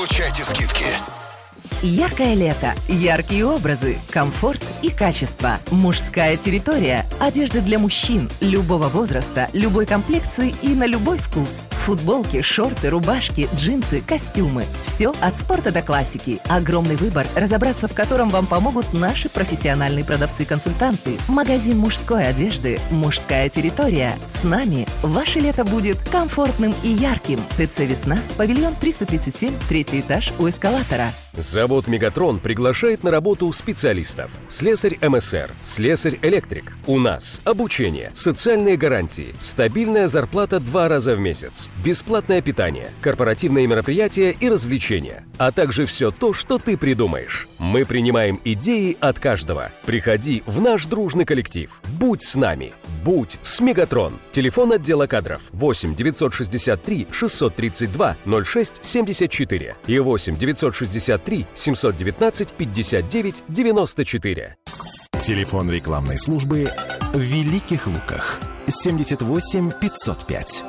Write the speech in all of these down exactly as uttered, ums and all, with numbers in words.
Получайте скидки. Яркое лето, яркие образы, комфорт и качество. Мужская территория. Одежда для мужчин любого возраста, любой комплекции и на любой вкус. Футболки, шорты, рубашки, джинсы, костюмы. Все от спорта до классики. Огромный выбор, разобраться в котором вам помогут наши профессиональные продавцы-консультанты. Магазин мужской одежды «Мужская территория». С нами ваше лето будет комфортным и ярким. ТЦ «Весна», павильон триста тридцать семь, третий этаж у эскалатора. Завод «Мегатрон» приглашает на работу специалистов. Слесарь эм эс эр, слесарь-электрик. У нас обучение, социальные гарантии, стабильная зарплата два раза в месяц, бесплатное питание, корпоративные мероприятия и развлечения, а также все то, что ты придумаешь. Мы принимаем идеи от каждого. Приходи в наш дружный коллектив. Будь с нами. Будь с «Мегатрон». Телефон отдела кадров восемь девятьсот шестьдесят три шестьсот тридцать два ноль шесть семьдесят четыре и восемь девятьсот шестьдесят три семьсот девятнадцать пятьдесят девять девяносто четыре. Телефон рекламной службы в Великих Луках семьдесят восемь пятьсот пять.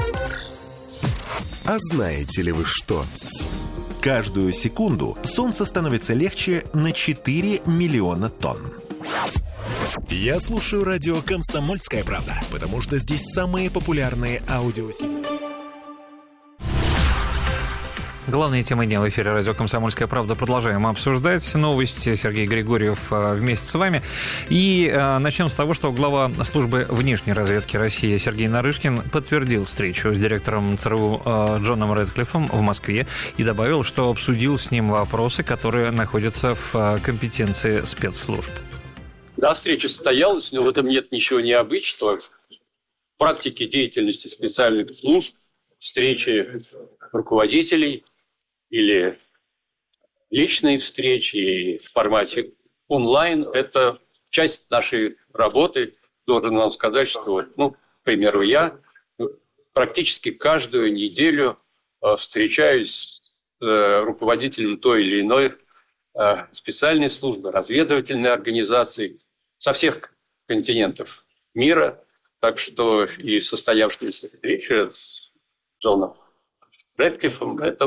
А знаете ли вы что? Каждую секунду Солнце становится легче на четыре миллиона тонн. Я слушаю радио «Комсомольская правда», потому что здесь самые популярные аудиосети. Главные темы дня в эфире радио «Комсомольская правда». Продолжаем обсуждать новости. Сергей Григорьев вместе с вами. И э, начнем с того, что глава службы внешней разведки России Сергей Нарышкин подтвердил встречу с директором ЦРУ э, Джоном Рэдклиффом в Москве и добавил, что обсудил с ним вопросы, которые находятся в э, компетенции спецслужб. Да, встреча состоялась, но в этом нет ничего необычного. В практике деятельности специальных служб встречи руководителей или личные встречи и в формате онлайн – это часть нашей работы. Должен вам сказать, что, ну, к примеру, я практически каждую неделю встречаюсь с руководителем той или иной специальной службы, разведывательной организации со всех континентов мира. Так что и состоявшаяся встреча с Джоном Рэдклиффом – это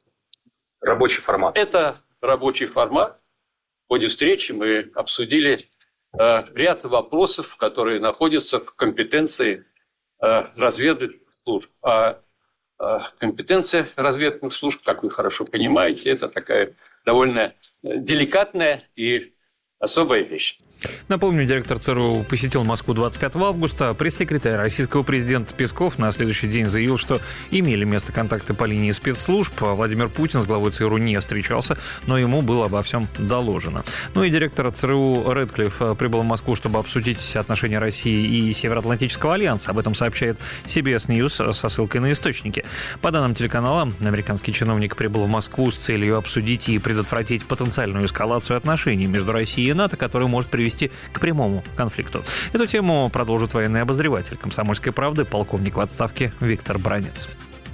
рабочий формат. Это рабочий формат. В ходе встречи мы обсудили э, ряд вопросов, которые находятся в компетенции э, разведывательных служб. А э, компетенция разведывательных служб, как вы хорошо понимаете, это такая довольно деликатная и особая вещь. Напомню, директор ЦРУ посетил Москву двадцать пятого августа. Пресс-секретарь российского президента Песков на следующий день заявил, что имели место контакты по линии спецслужб. Владимир Путин с главой ЦРУ не встречался, но ему было обо всем доложено. Ну и директор ЦРУ Рэдклифф прибыл в Москву, чтобы обсудить отношения России и Североатлантического альянса. Об этом сообщает си би эс News со ссылкой на источники. По данным телеканала, американский чиновник прибыл в Москву с целью обсудить и предотвратить потенциальную эскалацию отношений между Россией и НАТО, которая может привести к прямому конфликту. Эту тему продолжит военный обозреватель «Комсомольской правды», полковник в отставке Виктор Бранец.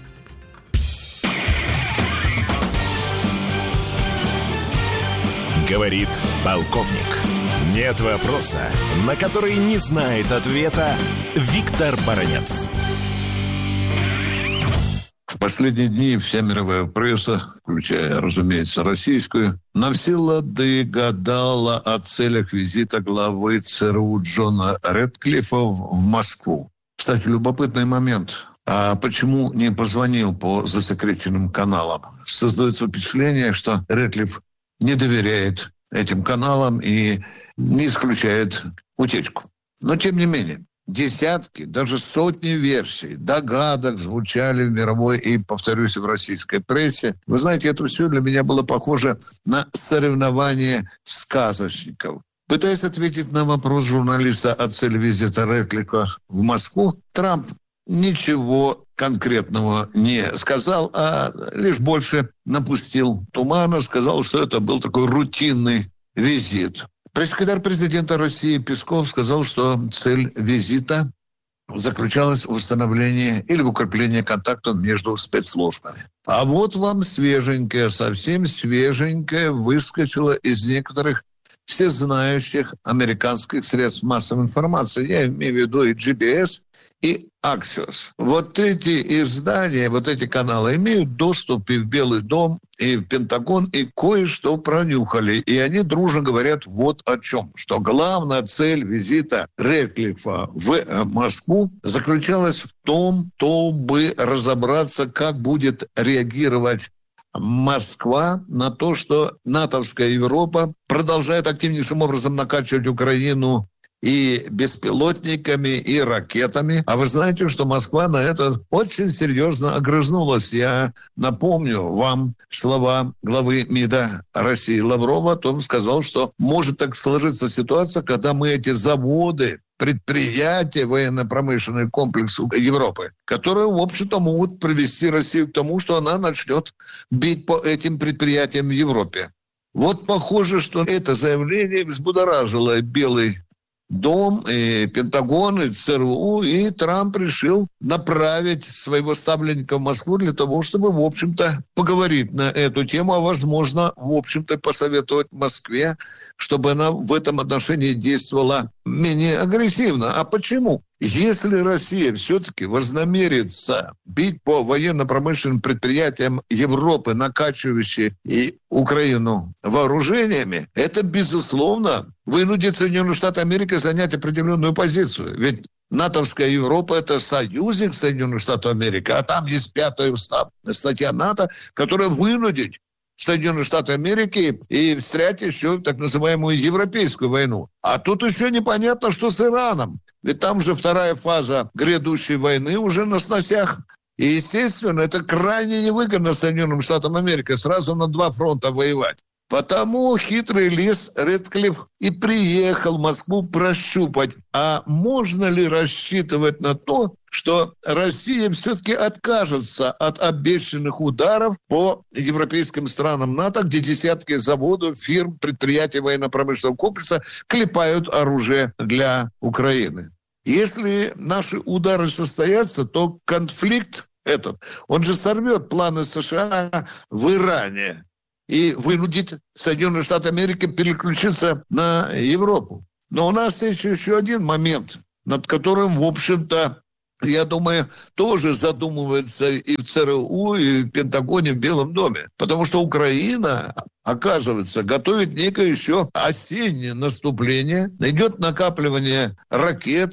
Говорит полковник. Нет вопроса, на который не знает ответа Виктор Баранец. В последние дни вся мировая пресса, включая, разумеется, российскую, на все лады гадала о целях визита главы ЦРУ Джона Рэдклиффа в Москву. Кстати, любопытный момент. А почему не позвонил по засекреченным каналам? Создается впечатление, что Рэдклифф не доверяет этим каналам и не исключает утечку. Но, тем не менее, десятки, даже сотни версий, догадок звучали в мировой и, повторюсь, в российской прессе. Вы знаете, это все для меня было похоже на соревнование сказочников. Пытаясь ответить на вопрос журналиста о цели визита Рэдклиффа в Москву, Трамп ничего конкретного не сказал, а лишь больше напустил тумана, сказал, что это был такой рутинный визит. Пресс-секретарь президента России Песков сказал, что цель визита заключалась в установлении или в укреплении контактов между спецслужбами. А вот вам свеженькое, совсем свеженькое выскочило из некоторых всезнающих американских средств массовой информации. Я имею в виду и джи би эс, и Axios. Вот эти издания, вот эти каналы имеют доступ и в Белый дом, и в Пентагон, и кое-что пронюхали. И они дружно говорят вот о чем. Что главная цель визита Рэдклиффа в Москву заключалась в том, чтобы разобраться, как будет реагировать Москва на то, что натовская Европа продолжает активнейшим образом накачивать Украину и беспилотниками, и ракетами. А вы знаете, что Москва на это очень серьезно огрызнулась. Я напомню вам слова главы МИДа России Лаврова. Он сказал, что может так сложиться ситуация, когда мы эти заводы, предприятия, военно-промышленный комплекс Европы, которые, в общем-то, могут привести Россию к тому, что она начнет бить по этим предприятиям в Европе. Вот похоже, что это заявление взбудоражило Белый дом, и Пентагон, и ЦРУ, и Трамп решил направить своего ставленника в Москву для того, чтобы, в общем-то, поговорить на эту тему, а, возможно, в общем-то, посоветовать Москве, чтобы она в этом отношении действовала менее агрессивно. А почему? Если Россия все-таки вознамерится бить по военно-промышленным предприятиям Европы, накачивающие и Украину вооружениями, это, безусловно, вынудит Соединенные Штаты Америки занять определенную позицию. Ведь натовская Европа – это союзник Соединенных Штатов Америки, а там есть пятая статья НАТО, которая вынудит Соединенные Штаты Америки и встрять еще в так называемую европейскую войну. А тут еще непонятно, что с Ираном. Ведь там же вторая фаза грядущей войны уже на сносях. И, естественно, это крайне невыгодно Соединенным Штатам Америки сразу на два фронта воевать. Потому хитрый лис Рэдклифф и приехал в Москву прощупать, а можно ли рассчитывать на то, что Россия все-таки откажется от обещанных ударов по европейским странам НАТО, где десятки заводов, фирм, предприятий военно-промышленного комплекса клепают оружие для Украины. Если наши удары состоятся, то конфликт этот, он же сорвет планы США в Иране и вынудит Соединенные Штаты Америки переключиться на Европу. Но у нас есть еще один момент, над которым, в общем-то, я думаю, тоже задумывается и в ЦРУ, и в Пентагоне, в Белом доме. Потому что Украина, оказывается, готовит некое еще осеннее наступление. Идет накапливание ракет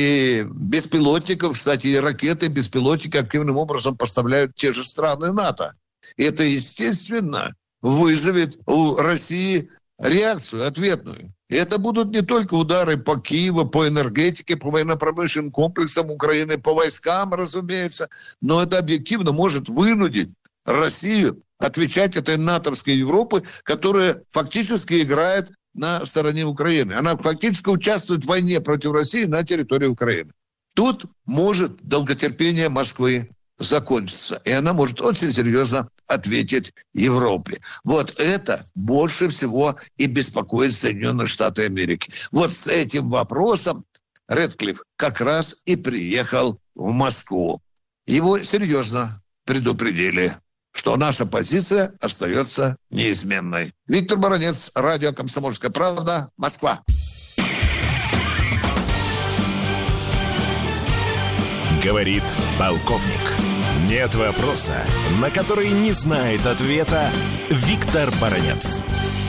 и беспилотников. Кстати, и ракеты, и беспилотники активным образом поставляют те же страны НАТО. И это, естественно, вызовет у России реакцию ответную. И это будут не только удары по Киеву, по энергетике, по военно-промышленным комплексам Украины, по войскам, разумеется, но это объективно может вынудить Россию отвечать этой натовской Европы, которая фактически играет на стороне Украины. Она фактически участвует в войне против России на территории Украины. Тут может долготерпение Москвы закончится. И она может очень серьезно ответить Европе. Вот это больше всего и беспокоит Соединенные Штаты Америки. Вот с этим вопросом Рэдклифф как раз и приехал в Москву. Его серьезно предупредили, что наша позиция остается неизменной. Виктор Баранец, радио «Комсомольская правда», Москва. Говорит полковник. Нет вопроса, на который не знает ответа Виктор Баранец.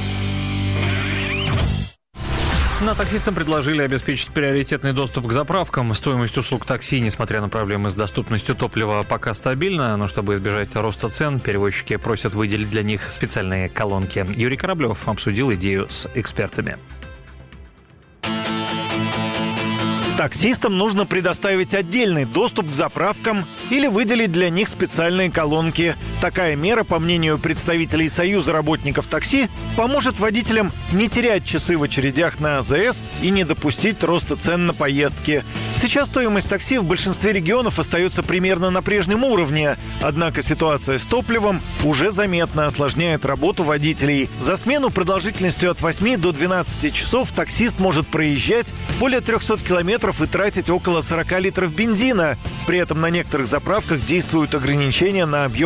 На таксистам предложили обеспечить приоритетный доступ к заправкам. Стоимость услуг такси, несмотря на проблемы с доступностью топлива, пока стабильна. Но чтобы избежать роста цен, перевозчики просят выделить для них специальные колонки. Юрий Кораблев обсудил идею с экспертами. Таксистам нужно предоставить отдельный доступ к заправкам или выделить для них специальные колонки. Такая мера, по мнению представителей Союза работников такси, поможет водителям не терять часы в очередях на АЗС и не допустить роста цен на поездки. Сейчас стоимость такси в большинстве регионов остается примерно на прежнем уровне. Однако ситуация с топливом уже заметно осложняет работу водителей. За смену продолжительностью от восьми до двенадцати часов таксист может проезжать более трехсот километров и тратить около сорока литров бензина. При этом на некоторых заправках действуют ограничения на объем отпуска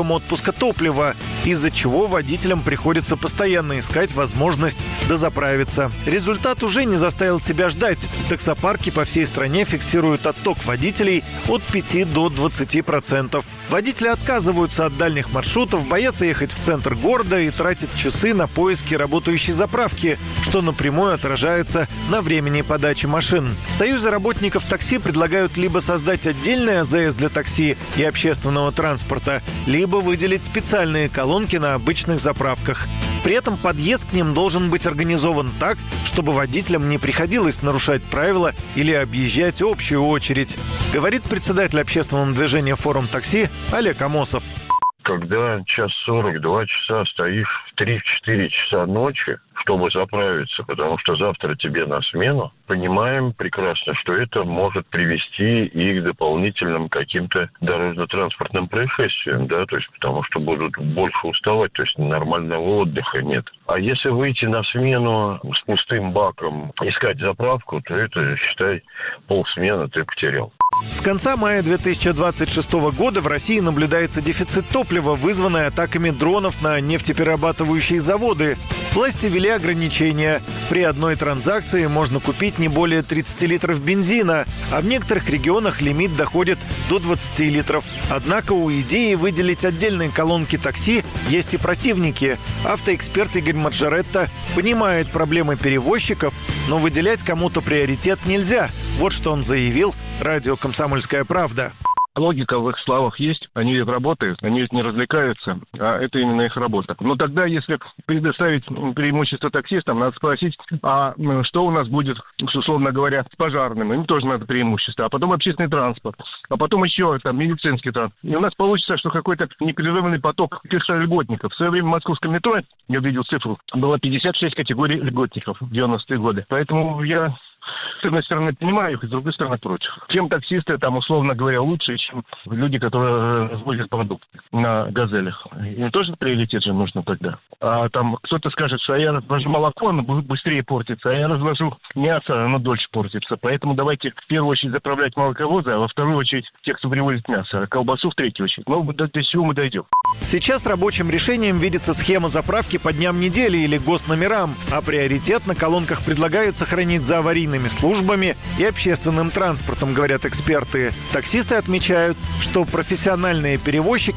перевозка топлива, из-за чего водителям приходится постоянно искать возможность дозаправиться. Результат уже не заставил себя ждать. Таксопарки по всей стране фиксируют отток водителей от пяти до двадцати процентов. Водители отказываются от дальних маршрутов, боятся ехать в центр города и тратят часы на поиски работающей заправки, что напрямую отражается на времени подачи машин. В Союзе работников такси предлагают либо создать отдельный а зэ эс для такси и общественного транспорта, либо выделить специальные колонки на обычных заправках. При этом подъезд к ним должен быть организован так, чтобы водителям не приходилось нарушать правила или объезжать общую очередь, говорит председатель общественного движения «Форум такси» Олег Амосов. Когда час сорок, два часа стоишь в три-четыре часа ночи, чтобы заправиться, потому что завтра тебе на смену, понимаем прекрасно, что это может привести и к дополнительным каким-то дорожно-транспортным происшествиям, да, то есть потому что будут больше уставать, то есть нормального отдыха нет. А если выйти на смену с пустым баком, искать заправку, то это, считай, полсмены ты потерял. С конца мая две тысячи двадцать шестого года в России наблюдается дефицит топлива, вызванный атаками дронов на нефтеперерабатывающие заводы. Власти ввели ограничения. При одной транзакции можно купить не более тридцати литров бензина, а в некоторых регионах лимит доходит до двадцати литров. Однако у идеи выделить отдельные колонки такси есть и противники. Автоэксперт Игорь Маджоретто понимает проблемы перевозчиков, но выделять кому-то приоритет нельзя. Вот что он заявил радио «Комсомольская правда». Логика в их словах есть, они работают, они ведь не развлекаются, а это именно их работа. Но тогда, если предоставить преимущество таксистам, надо спросить, а что у нас будет, условно говоря, с пожарными? Им тоже надо преимущество. А потом общественный транспорт, а потом еще там медицинский транспорт. И у нас получится, что какой-то непрерывный поток льготников. В свое время в московском метро, я видел цифру, было пятьдесят шесть категорий льготников в девяностые годы. Поэтому я... С одной стороны, понимаю их, с другой стороны, против. Чем таксисты, там, условно говоря, лучше, чем люди, которые развозят продукты на газелях. Им тоже приоритет же нужно тогда. А там кто-то скажет, что я развожу молоко, оно будет быстрее портиться, а я развожу мясо, оно дольше портится. Поэтому давайте в первую очередь заправлять молоковозы, а во вторую очередь тех, кто привозит мясо, а колбасу в третью очередь. Ну, до, до чего мы дойдем? Сейчас рабочим решением видится схема заправки по дням недели или госномерам, а приоритет на колонках предлагают сохранить за аварийными службами и общественным транспортом, говорят эксперты. Таксисты отмечают, что профессиональные перевозчики